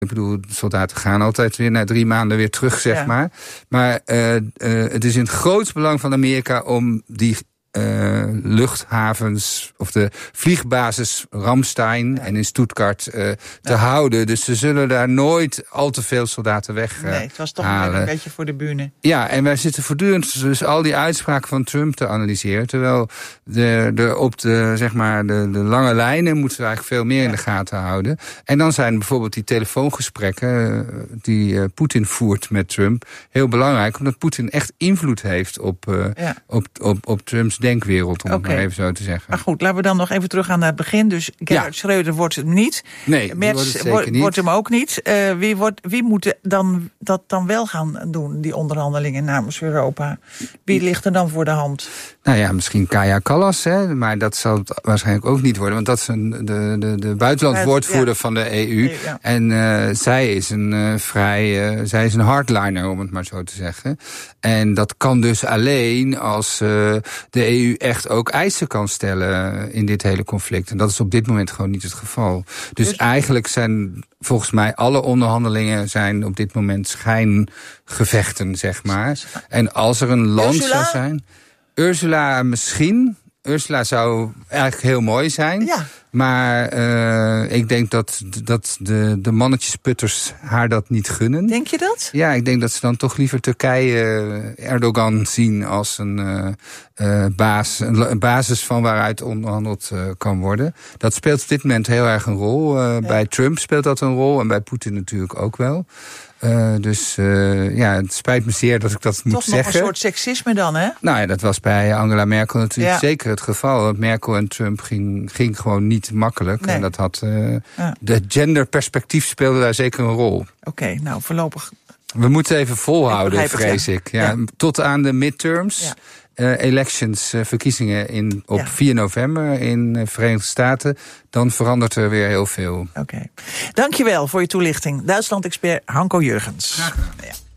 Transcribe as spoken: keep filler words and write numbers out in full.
Ik bedoel, de soldaten gaan altijd weer na drie maanden weer terug, zeg ja. maar. Maar uh, uh, het is in het grootste belang van Amerika om die uh, luchthavens of de vliegbasis Ramstein ja. en in Stuttgart uh, te ja. houden. Dus ze zullen daar nooit al te veel soldaten weg uh, Nee, het was toch halen. een beetje voor de bühne. Ja, en wij zitten voortdurend dus al die uitspraken van Trump te analyseren. Terwijl de, de, op de, zeg maar, de, de lange lijnen moeten we eigenlijk veel meer ja. in de gaten houden. En dan zijn bijvoorbeeld die telefoongesprekken die uh, Poetin voert met Trump heel belangrijk. Omdat Poetin echt invloed heeft op, uh, ja. op, op, op Trumps denkwereld, om okay. het maar even zo te zeggen. Maar goed, laten we dan nog even teruggaan naar het begin. Dus Gerhard ja. Schreuder wordt het niet. Nee, Merz wordt, het zeker niet. wordt hem ook niet. Uh, wie, wordt, wie moet dan, dat dan wel gaan doen, die onderhandelingen namens Europa? Wie ligt er dan voor de hand? Nou ja, misschien Kaja Kallas, hè, maar dat zal het waarschijnlijk ook niet worden. Want dat is een, de, de, de buitenlandwoordvoerder ja. van de E U. Ja. En uh, zij is een uh, vrij, uh, zij is een hardliner, om het maar zo te zeggen. En dat kan dus alleen als uh, de E U echt ook eisen kan stellen in dit hele conflict. En dat is op dit moment gewoon niet het geval. Dus, dus eigenlijk zijn volgens mij alle onderhandelingen zijn op dit moment schijngevechten, zeg maar. En als er een land Ursula? zou zijn... Ursula misschien. Ursula zou eigenlijk heel mooi zijn. Ja. Maar uh, ik denk dat, dat de, de mannetjesputters haar dat niet gunnen. Denk je dat? Ja, ik denk dat ze dan toch liever Turkije, Erdogan zien als een, uh, uh, baas, een basis van waaruit onderhandeld uh, kan worden. Dat speelt op dit moment heel erg een rol. Uh, ja. Bij Trump speelt dat een rol en bij Poetin natuurlijk ook wel. Uh, dus uh, ja, het spijt me zeer dat ik dat moet Toch zeggen. Toch nog een soort seksisme dan, hè? Nou ja, dat was bij Angela Merkel natuurlijk ja. zeker het geval. Merkel en Trump ging, ging gewoon niet makkelijk. Nee. En dat had uh, ja. de genderperspectief speelde daar zeker een rol. Oké, okay, nou voorlopig. We moeten even volhouden, ik vrees het, ja. ik. Ja, ja. Tot aan de midterms. Ja. Uh, elections, uh, verkiezingen in, op ja. vier november in de Verenigde Staten. Dan verandert er weer heel veel. Oké. Okay. Dankjewel voor je toelichting. Duitsland-expert Hanko Jurgens. Ja.